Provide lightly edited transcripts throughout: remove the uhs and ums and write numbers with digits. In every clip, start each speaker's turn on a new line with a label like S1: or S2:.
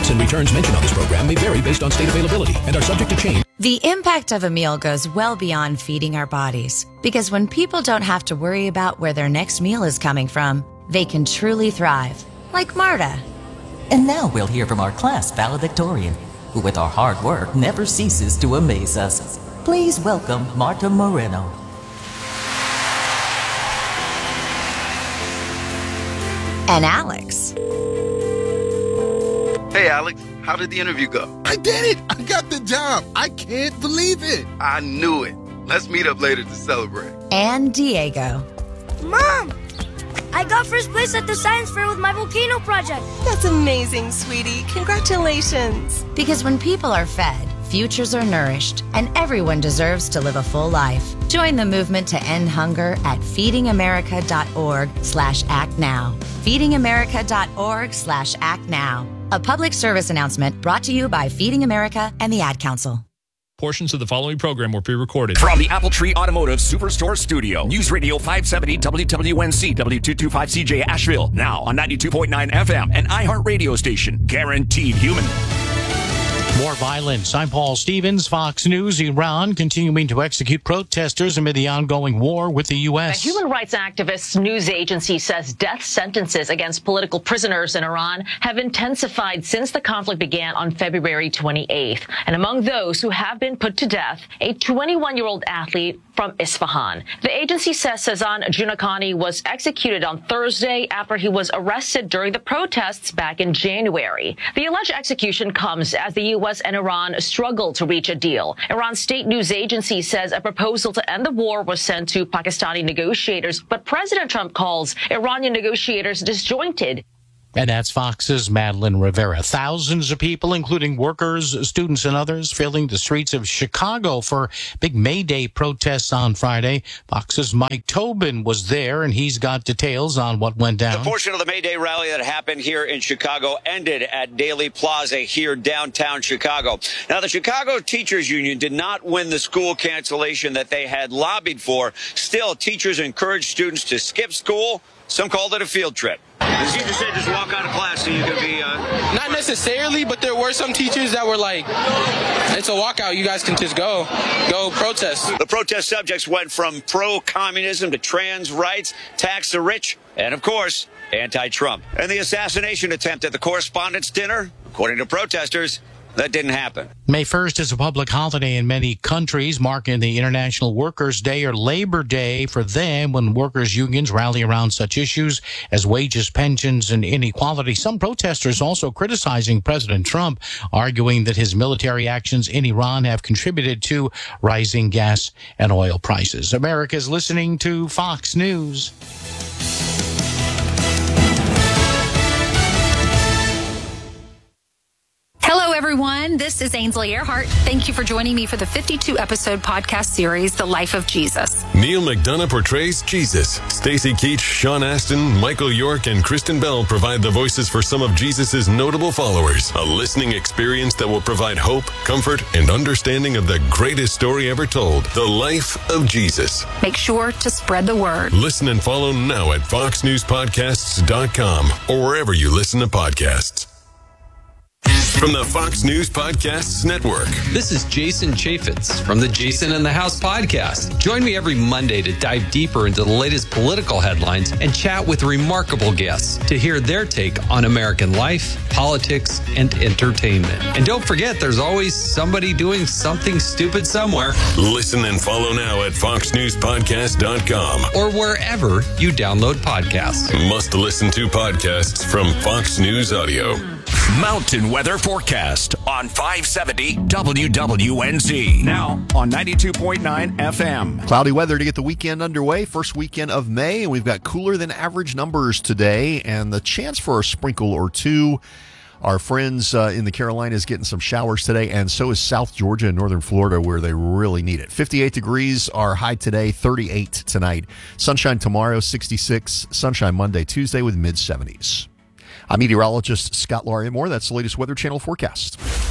S1: Prices and returns mentioned on this program may vary based on state availability and are subject to change.
S2: The impact of a meal goes well beyond feeding our bodies, because when people don't have to worry about where their next meal is coming from, they can truly thrive, like Marta.
S3: And now we'll hear from our class valedictorian, who with our hard work never ceases to amaze us. Please welcome Marta Moreno.
S2: And Alex.
S4: Hey, Alex, how did the interview go?
S5: I did it! I got the job! I can't believe it!
S4: I knew it. Let's meet up later to celebrate.
S2: And Diego.
S6: Mom! I got first place at the science fair with my volcano project.
S7: That's amazing, sweetie. Congratulations.
S2: Because when people are fed, futures are nourished, and everyone deserves to live a full life. Join the movement to end hunger at feedingamerica.org/actnow. feedingamerica.org/actnow. A public service announcement brought to you by Feeding America and the Ad Council.
S8: Portions of the following program were pre-recorded.
S9: From the Apple Tree Automotive Superstore Studio, News Radio 570 WWNC W225CJ Asheville, now on 92.9 FM, an iHeart radio station, guaranteed human.
S10: More violence. I'm Paul Stevens, Fox News. Iran continuing to execute protesters amid the ongoing war with the U.S.
S11: A human rights activist news agency says death sentences against political prisoners in Iran have intensified since the conflict began on February 28th. And among those who have been put to death, a 21-year-old athlete from Isfahan. The agency says Sazan Junakhani was executed on Thursday after he was arrested during the protests back in January. The alleged execution comes as the U.S. and Iran struggle to reach a deal. Iran's state news agency says a proposal to end the war was sent to Pakistani negotiators, but President Trump calls Iranian negotiators disjointed.
S10: And that's Fox's Madeline Rivera. Thousands of people, including workers, students, and others, filling the streets of Chicago for big May Day protests on Friday. Fox's Mike Tobin was there, and he's got details on what went down.
S12: The portion of the May Day rally that happened here in Chicago ended at Daley Plaza here downtown Chicago. Now, the Chicago Teachers Union did not win the school cancellation that they had lobbied for. Still, teachers encouraged students to skip school. Some called it a field trip. The teacher said just walk out of class so you could be...
S13: Not necessarily, but there were some teachers that were like, it's a walkout, you guys can just go protest.
S12: The protest subjects went from pro-communism to trans rights, tax the rich, and of course, anti-Trump. And the assassination attempt at the Correspondents' Dinner, according to protesters, that didn't happen.
S10: May 1st is a public holiday in many countries, marking the International Workers' Day or Labor Day for them when workers' unions rally around such issues as wages, pensions, and inequality. Some protesters also criticizing President Trump, arguing that his military actions in Iran have contributed to rising gas and oil prices. America's listening to Fox News.
S14: Hello, everyone. This is Ainsley Earhart. Thank you for joining me for the 52-episode podcast series, The Life of Jesus.
S15: Neil McDonough portrays Jesus. Stacey Keach, Sean Astin, Michael York, and Kristen Bell provide the voices for some of Jesus' notable followers. A listening experience that will provide hope, comfort, and understanding of the greatest story ever told, The Life of Jesus.
S14: Make sure to spread the word.
S15: Listen and follow now at foxnewspodcasts.com or wherever you listen to podcasts. From the Fox News Podcasts Network.
S16: This is Jason Chaffetz from the Jason in the House podcast. Join me every Monday to dive deeper into the latest political headlines and chat with remarkable guests to hear their take on American life, politics, and entertainment. And don't forget, there's always somebody doing something stupid somewhere.
S15: Listen and follow now at foxnewspodcast.com
S16: or wherever you download podcasts.
S15: Must listen to podcasts from Fox News Audio.
S9: Mountain weather forecast on 570 WWNZ. Now on 92.9 FM.
S17: Cloudy weather to get the weekend underway. First weekend of May, and we've got cooler than average numbers today, and the chance for a sprinkle or two. Our friends in the Carolinas getting some showers today, and so is South Georgia and northern Florida, where they really need it. 58 degrees are high today, 38 tonight. Sunshine tomorrow, 66. Sunshine Monday, Tuesday with mid-70s. I'm meteorologist Scott Larimore. That's the latest Weather Channel forecast.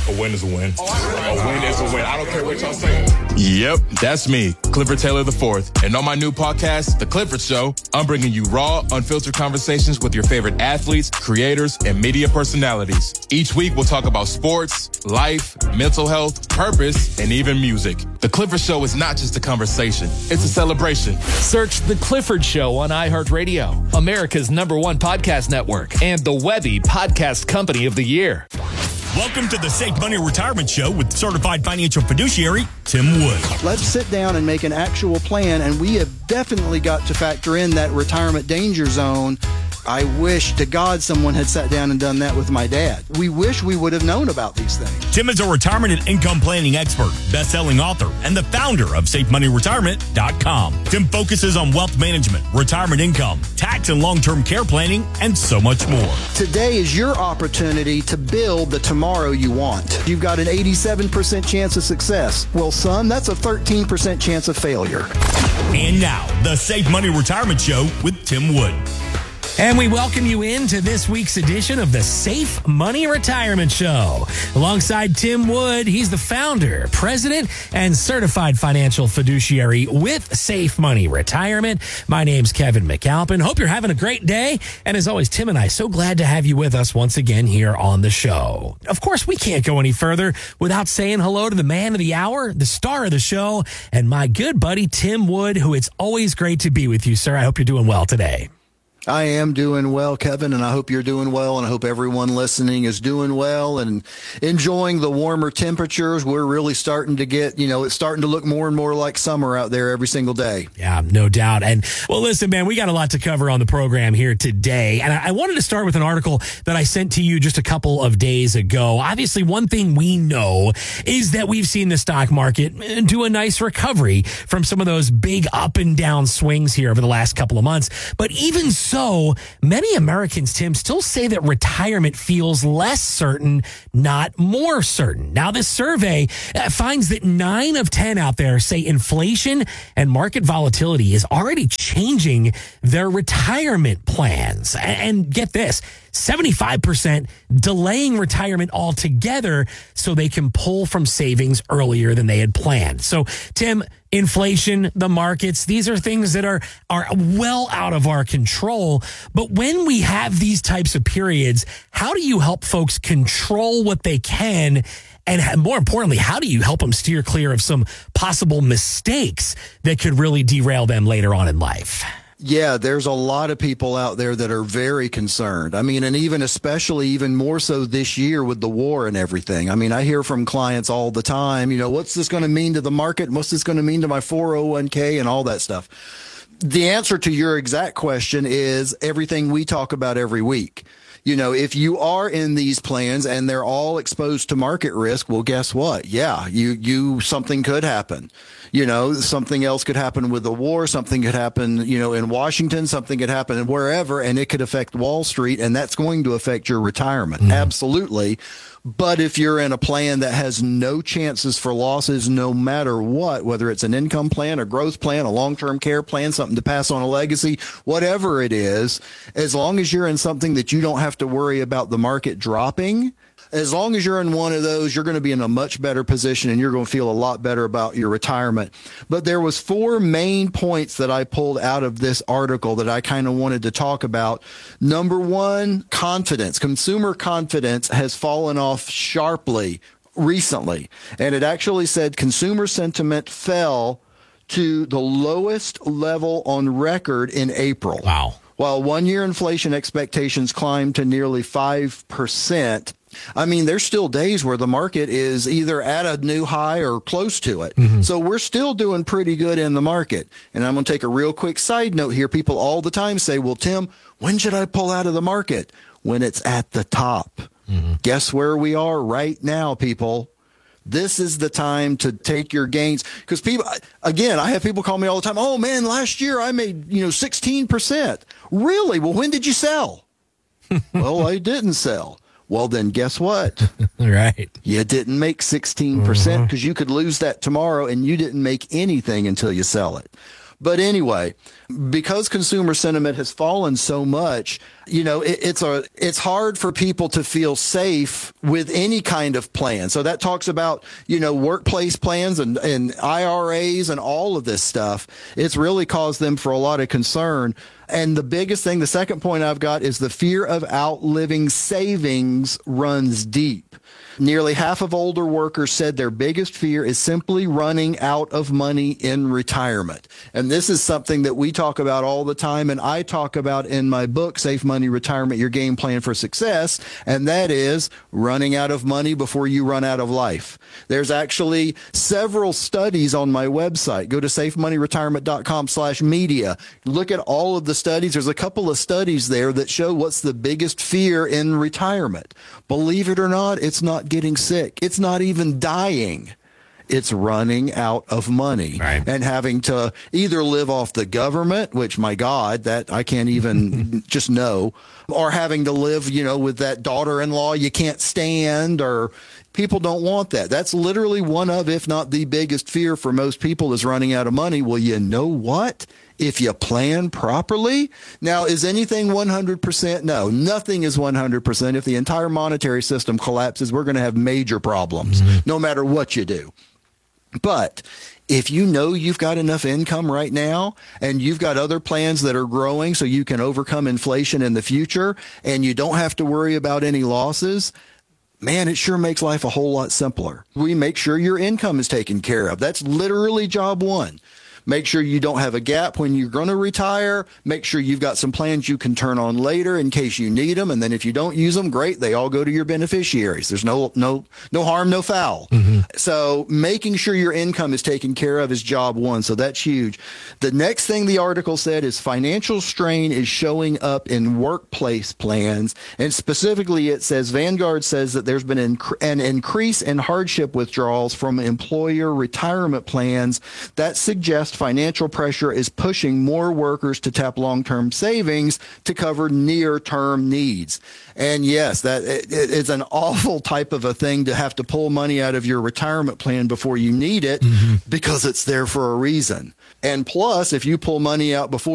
S18: A win is a win. A win is a win. I don't care what y'all say. Yep, that's me, Clifford Taylor IV. And on my new podcast, The Clifford Show, I'm bringing you raw, unfiltered conversations with your favorite athletes, creators, and media personalities. Each week, we'll talk about sports, life, mental health, purpose, and even music. The Clifford Show is not just a conversation, it's a celebration.
S1: Search The Clifford Show on iHeartRadio, America's #1 podcast network, and the Webby Podcast Company of the Year.
S19: Welcome to the Safe Money Retirement Show with certified financial fiduciary Tim Wood.
S20: Let's sit down and make an actual plan, and we have definitely got to factor in that retirement danger zone. I wish to God someone had sat down and done that with my dad. We wish we would have known about these things.
S19: Tim is a retirement and income planning expert, best-selling author, and the founder of SafeMoneyRetirement.com. Tim focuses on wealth management, retirement income, tax and long-term care planning, and so much more.
S20: Today is your opportunity to build the tomorrow you want. You've got an 87% chance of success. Well, son, that's a 13% chance of failure.
S19: And now, the Safe Money Retirement Show with Tim Wood.
S21: And we welcome you into this week's edition of the Safe Money Retirement Show. Alongside Tim Wood, he's the founder, president, and certified financial fiduciary with Safe Money Retirement. My name's Kevin McAlpin. Hope you're having a great day. And as always, Tim and I, so glad to have you with us once again here on the show. Of course, we can't go any further without saying hello to the man of the hour, the star of the show, and my good buddy, Tim Wood, who it's always great to be with you, sir. I hope you're doing well today.
S20: I am doing well, Kevin, and I hope you're doing well, and I hope everyone listening is doing well and enjoying the warmer temperatures. We're really starting to get, it's starting to look more and more like summer out there every single day.
S21: Yeah, no doubt. And, well, listen, man, we got a lot to cover on the program here today, and I wanted to start with an article that I sent to you just a couple of days ago. Obviously, one thing we know is that we've seen the stock market do a nice recovery from some of those big up and down swings here over the last couple of months. But even so, many Americans, Tim, still say that retirement feels less certain, not more certain. Now, this survey finds that 9 of 10 out there say inflation and market volatility is already changing their retirement plans. And get this, 75% delaying retirement altogether so they can pull from savings earlier than they had planned. So, Tim, inflation, the markets, these are things that are well out of our control. But when we have these types of periods, how do you help folks control what they can? And more importantly, how do you help them steer clear of some possible mistakes that could really derail them later on in life?
S20: Yeah, there's a lot of people out there that are very concerned. I mean, and even more so this year with the war and everything. I mean, I hear from clients all the time, what's this going to mean to the market? What's this going to mean to my 401k and all that stuff? The answer to your exact question is everything we talk about every week. If you are in these plans and they're all exposed to market risk, well, guess what? Yeah, something could happen. Something else could happen with the war. Something could happen, in Washington. Something could happen wherever, and it could affect Wall Street, and that's going to affect your retirement. Mm-hmm. Absolutely. But if you're in a plan that has no chances for losses, no matter what, whether it's an income plan, a growth plan, a long-term care plan, something to pass on a legacy, whatever it is, as long as you're in something that you don't have to worry about the market dropping, as long as you're in one of those, you're going to be in a much better position and you're going to feel a lot better about your retirement. But there was 4 main points that I pulled out of this article that I kind of wanted to talk about. Number 1, confidence. Consumer confidence has fallen off sharply recently. And it actually said consumer sentiment fell to the lowest level on record in April.
S21: Wow.
S20: While 1-year inflation expectations climbed to nearly 5%. I mean, there's still days where the market is either at a new high or close to it. Mm-hmm. So we're still doing pretty good in the market. And I'm going to take a real quick side note here. People all the time say, well, Tim, when should I pull out of the market? When it's at the top. Mm-hmm. Guess where we are right now, people? This is the time to take your gains. Because people, again, I have people call me all the time. Oh, man, last year I made, 16%. Really? Well, when did you sell? Well, I didn't sell. Well, then guess what?
S21: Right.
S20: You didn't make 16% because you could lose that tomorrow and you didn't make anything until you sell it. But anyway, because consumer sentiment has fallen so much, it's hard for people to feel safe with any kind of plan. So that talks about, workplace plans and IRAs and all of this stuff. It's really caused them for a lot of concern. And the biggest thing, the second point I've got, is the fear of outliving savings runs deep. Nearly half of older workers said their biggest fear is simply running out of money in retirement. And this is something that we talk about all the time, and I talk about in my book, Safe Money Retirement, Your Game Plan for Success, and that is running out of money before you run out of life. There's actually several studies on my website. Go to safemoneyretirement.com/media. Look at all of the studies. There's a couple of studies there that show what's the biggest fear in retirement. Believe it or not, it's not getting sick. It's not even dying. It's running out of money and having to either live off the government, which, my God, that I can't even just know, or having to live, with that daughter-in-law you can't stand, or people don't want that. That's literally one of, if not the biggest fear for most people, is running out of money. Well, you know what? If you plan properly. Now, is anything 100%? No, nothing is 100%. If the entire monetary system collapses, we're going to have major problems, no matter what you do. But if you know you've got enough income right now and you've got other plans that are growing so you can overcome inflation in the future and you don't have to worry about any losses, man, it sure makes life a whole lot simpler. We make sure your income is taken care of. That's literally job one. Make sure you don't have a gap when you're going to retire. Make sure you've got some plans you can turn on later in case you need them. And then if you don't use them, great. They all go to your beneficiaries. There's no harm, no foul. So making sure your income is taken care of is job one. So that's huge. The next thing the article said is financial strain is showing up in workplace plans. And specifically, it says Vanguard says that there's been an increase in hardship withdrawals from employer retirement plans. That suggests financial pressure is pushing more workers to tap long-term savings to cover near-term needs. And yes, that it's an awful type of a thing to have to pull money out of your retirement plan before you need it because it's there for a reason. And plus, if you pull money out before